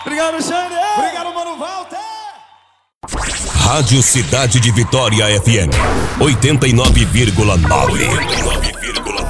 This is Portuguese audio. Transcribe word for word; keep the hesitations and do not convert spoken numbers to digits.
Obrigado, Xande. Obrigado, Mano Walter. Rádio Cidade de Vitória F M oitenta e nove vírgula nove.